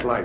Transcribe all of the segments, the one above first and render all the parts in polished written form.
light.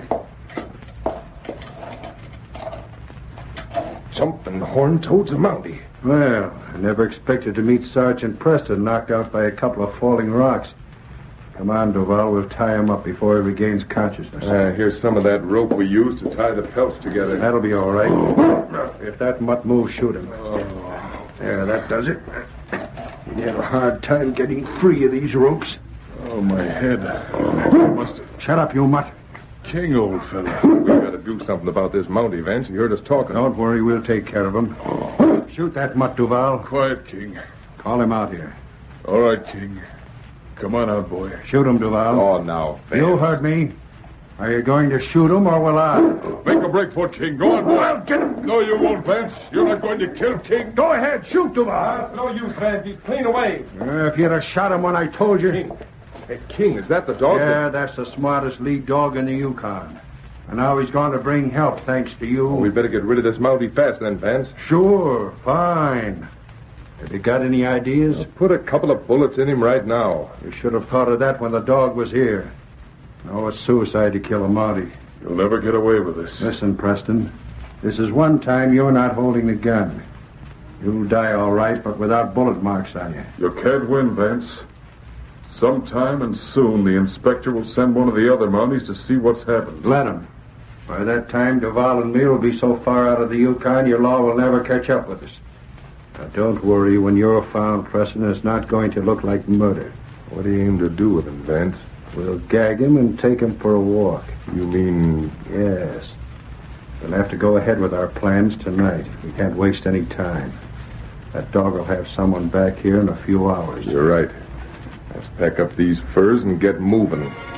Jumping horn-toads a Mountie. Well, I never expected to meet Sergeant Preston knocked out by a couple of falling rocks. Come on, Duval. We'll tie him up before he regains consciousness. Here's some of that rope we used to tie the pelts together. That'll be all right. If that mutt moves, shoot him. There, that does it. We had a hard time getting free of these ropes. Oh, my head. Shut up, you mutt. King, old fella. We gotta do something about this Mountie, Vance. You heard us talking. Don't worry, we'll take care of him. Shoot that mutt, Duval. Quiet, King. Call him out here. All right, King. Come on out, boy. Shoot him, Duval. Oh, now, Vance. You heard me. Are you going to shoot him, or will I? Make a break for King. Go on, boy. Well, get him. No, you won't, Vance. You're not going to kill King. Go ahead, shoot, Duval. No use, Vance. He's clean away. If you'd have shot him when I told you. King. Hey, King, is that the dog? Yeah, that's the smartest lead dog in the Yukon. And now he's going to bring help, thanks to you. We better get rid of this Mountie fast, then, Vance. Sure, fine. Have you got any ideas? Put a couple of bullets in him right now. You should have thought of that when the dog was here. No, it's suicide to kill a Mountie. You'll never get away with this. Listen, Preston. This is one time you're not holding the gun. You'll die all right, but without bullet marks on you. You can't win, Vance. Sometime and soon the inspector will send one of the other Mounties to see what's happened. Let him. By that time, Duval and me will be so far out of the Yukon, your law will never catch up with us. Now, don't worry. When you're found, Preston, it's not going to look like murder. What do you aim to do with him, Vance? We'll gag him and take him for a walk. You mean... Yes. We'll have to go ahead with our plans tonight. We can't waste any time. That dog will have someone back here in a few hours. You're right. Let's pack up these furs and get moving.